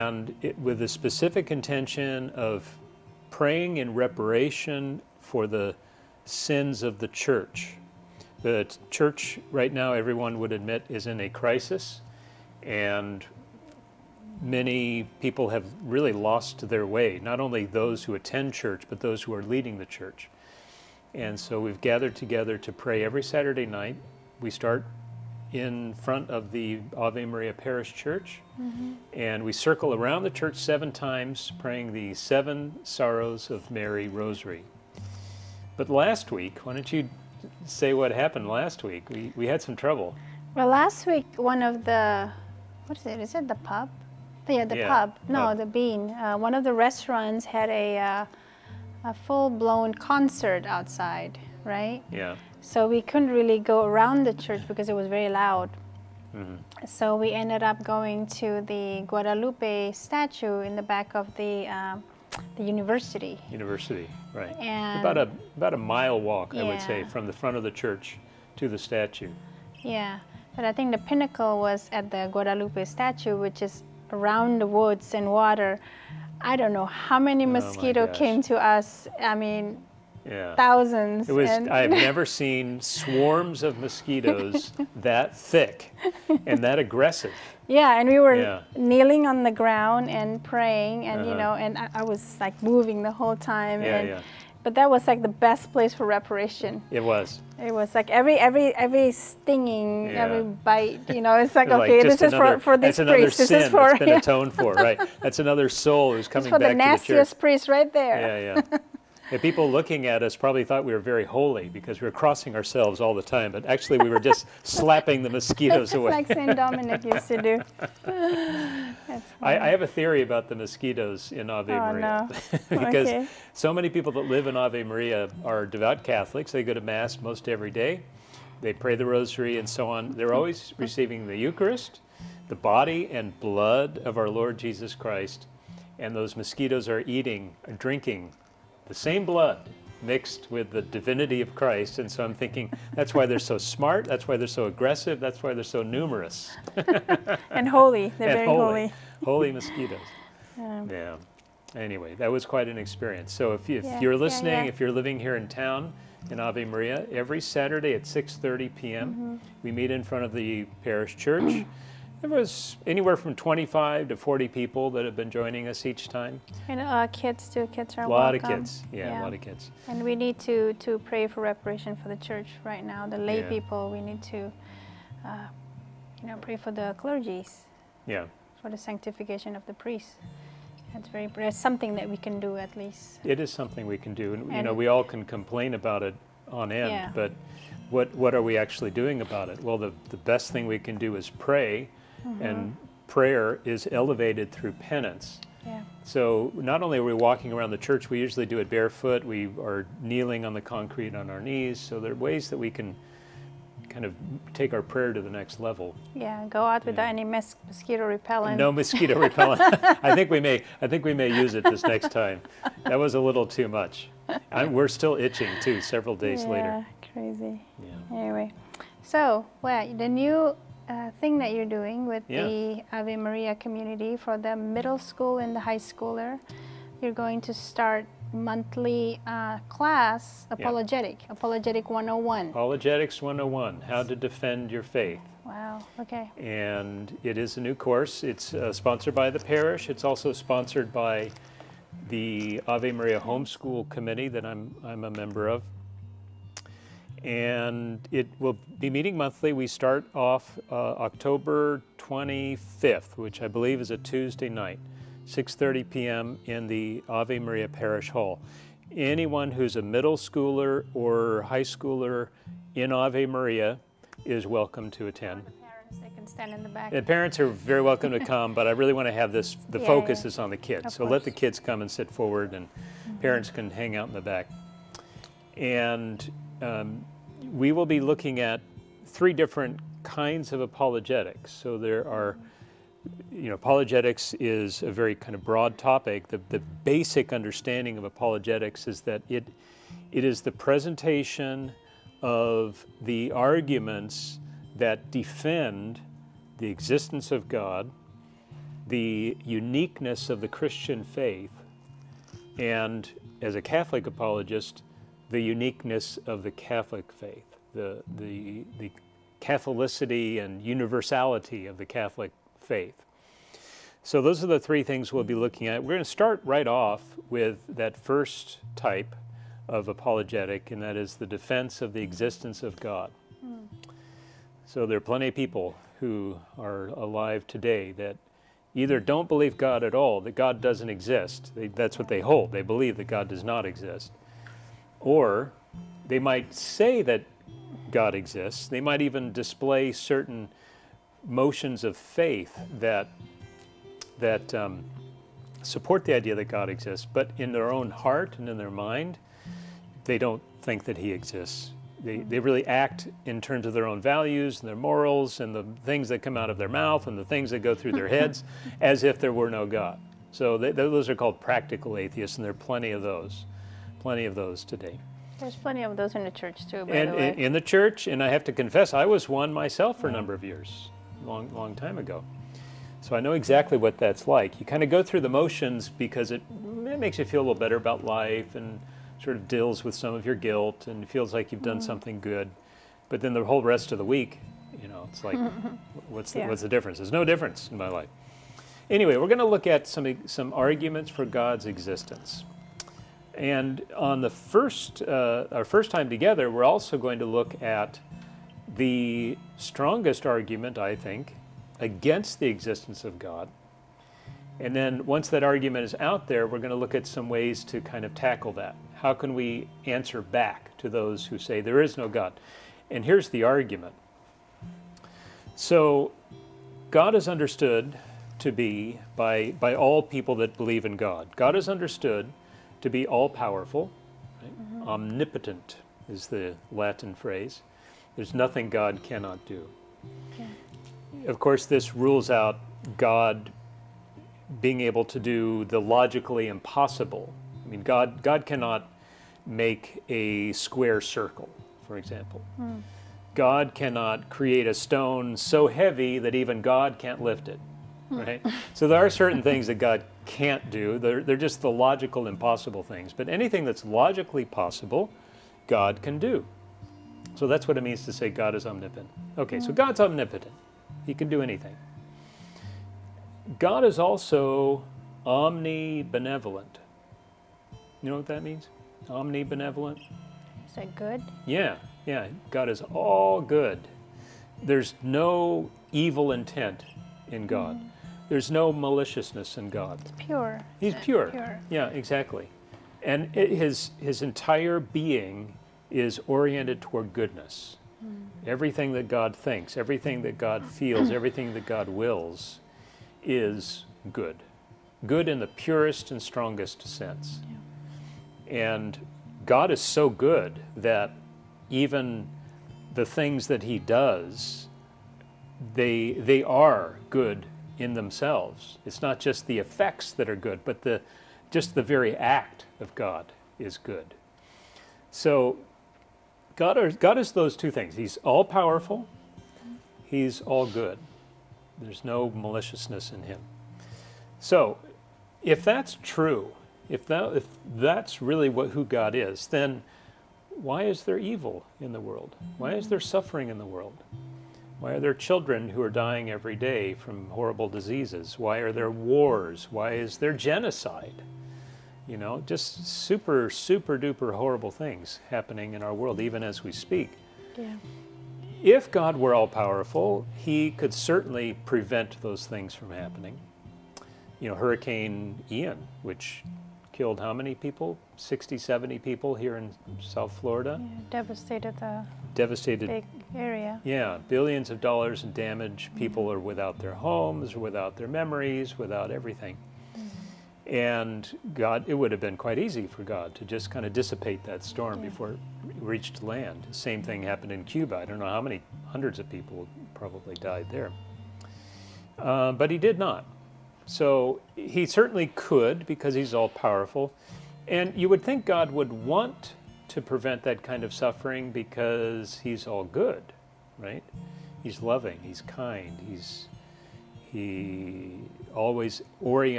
and with the specific intention of praying in reparation for the sins of the church. The church right now, everyone would admit, is in a crisis, and many people have really lost their way, not only those who attend church, but those who are leading the church. And so we've gathered together to pray every Saturday night. We start in front of the Ave Maria Parish Church, and we circle around the church 7 times, praying the 7 Sorrows of Mary Rosary. But last week, why don't you say what happened last week? We had some trouble. Well, last week, one of the, what is it? Is it the pub? Yeah, the pub. No, the Bean. One of the restaurants had a full-blown concert outside, right? Yeah. So we couldn't really go around the church because it was very loud. So we ended up going to the Guadalupe statue in the back of the university. University, right. And about a mile walk, I would say, from the front of the church to the statue. Yeah, but I think the pinnacle was at the Guadalupe statue, which is around the woods and water. I don't know how many mosquitoes came to us. I mean, thousands. It was. I've never seen swarms of mosquitoes that thick and that aggressive. Yeah, and we were kneeling on the ground and praying, and you know, and I was like moving the whole time. But that was like the best place for reparation. It was. It was like every stinging, every bite, you know, it's like, okay, this is for this priest. This is for, that's been atoned for, right? That's another soul who's coming back to the church. It's for the nastiest priest right there. Yeah, people looking at us probably thought we were very holy because we were crossing ourselves all the time, but actually we were just slapping the mosquitoes away. Like St. Dominic used to do. I have a theory about the mosquitoes in Ave Maria. Because so many people that live in Ave Maria are devout Catholics. They go to Mass most every day. They pray the Rosary and so on. They're always receiving the Eucharist, the body and blood of our Lord Jesus Christ, and those mosquitoes are drinking the same blood mixed with the divinity of Christ. And so I'm thinking, that's why they're so smart, that's why they're so aggressive, that's why they're so numerous. And holy, they're very holy. Holy mosquitoes. Yeah. Anyway, that was quite an experience. So if you're listening, if you're living here in town, in Ave Maria, every Saturday at 6:30 p.m., we meet in front of the parish church. There was anywhere from 25 to 40 people that have been joining us each time. And kids too. Kids are welcome. A lot of kids. Yeah, a lot of kids. And we need to pray for reparation for the church right now. The lay people, we need to, pray for the clergies. Yeah. For the sanctification of the priests. That's something that we can do at least. It is something we can do, and we all can complain about it on end. But what are we actually doing about it? Well, the best thing we can do is pray. And prayer is elevated through penance. So not only are we walking around the church, we usually do it barefoot. We are kneeling on the concrete on our knees. So there are ways that we can kind of take our prayer to the next level. Yeah, go out without any mosquito repellent. No mosquito repellent. I think we may use it this next time. That was a little too much. We're still itching too several days later. Yeah, crazy. Yeah. Anyway, so the new thing that you're doing with the Ave Maria community for the middle school and the high schooler, you're going to start monthly class, Apologetic 101. Apologetics 101, how to defend your faith. Wow, okay. And it is a new course. It's sponsored by the parish. It's also sponsored by the Ave Maria Homeschool Committee that I'm a member of. And it will be meeting monthly. We start off October 25th, which I believe is a Tuesday night, 6:30 p.m. in the Ave Maria Parish Hall. Anyone who's a middle schooler or high schooler in Ave Maria is welcome to attend. The parents, they can stand in the back. The parents are very welcome to come, but I really want to have the focus is on the kids. So let the kids come and sit forward, and parents can hang out in the back. And we will be looking at 3 different kinds of apologetics. So there are, apologetics is a very kind of broad topic. The basic understanding of apologetics is that it is the presentation of the arguments that defend the existence of God, the uniqueness of the Christian faith, and as a Catholic apologist, the uniqueness of the Catholic faith, the Catholicity and universality of the Catholic faith. So those are the three things we'll be looking at. We're going to start right off with that first type of apologetic, and that is the defense of the existence of God. So there are plenty of people who are alive today that either don't believe God at all, that God doesn't exist. That's what they hold. They believe that God does not exist. Or they might say that God exists. They might even display certain motions of faith that support the idea that God exists, but in their own heart and in their mind, they don't think that He exists. They really act in terms of their own values and their morals and the things that come out of their mouth and the things that go through their heads as if there were no God. So those are called practical atheists, and there are plenty of those today. There's plenty of those in the church too, by the way. In the church, and I have to confess, I was one myself for a number of years, long time ago. So I know exactly what that's like. You kind of go through the motions because it makes you feel a little better about life and sort of deals with some of your guilt and feels like you've done something good. But then the whole rest of the week, it's like, what's the difference? There's no difference in my life. Anyway, we're going to look at some arguments for God's existence. And on the our first time together, we're also going to look at the strongest argument, I think, against the existence of God. And then once that argument is out there, we're going to look at some ways to kind of tackle that. How can we answer back to those who say there is no God? And here's the argument. So God is understood to be, by all people that believe in God, God is understood to be all-powerful. Right? Omnipotent is the Latin phrase. There's nothing God cannot do. Yeah. Of course, this rules out God being able to do the logically impossible. I mean, God cannot make a square circle, for example. God cannot create a stone so heavy that even God can't lift it, right? So there are certain things that God can't do. They're just the logical impossible things. But anything that's logically possible, God can do. So that's what it means to say God is omnipotent. Okay, so God's omnipotent. He can do anything. God is also omnibenevolent. You know what that means? Omnibenevolent? Is that good? Yeah. God is all good. There's no evil intent in God. There's no maliciousness in God. It's pure. He's pure. Yeah, exactly. And his entire being is oriented toward goodness. Everything that God thinks, everything that God feels, everything that God wills is good. Good in the purest and strongest sense. Yeah. And God is so good that even the things that He does, they are good in themselves. It's not just the effects that are good, but just the very act of God is good. So God is those two things. He's all-powerful. He's all good. There's no maliciousness in Him. So if that's true, if that's really who God is, then why is there evil in the world? Why is there suffering in the world? Why are there children who are dying every day from horrible diseases? Why are there wars? Why is there genocide? Just super, super duper horrible things happening in our world, even as we speak. Yeah. If God were all-powerful, He could certainly prevent those things from happening. Hurricane Ian, which killed how many people? 60, 70 people here in South Florida. Yeah, devastated the big area. Yeah, billions of dollars in damage. People are without their homes, without their memories, without everything. And it would have been quite easy for God to just kind of dissipate that storm before it reached land. The same thing happened in Cuba. I don't know how many hundreds of people probably died there. But He did not. So He certainly could, because He's all-powerful. And you would think God would want to prevent that kind of suffering because He's all good, right? He's loving, He's kind, He always oriented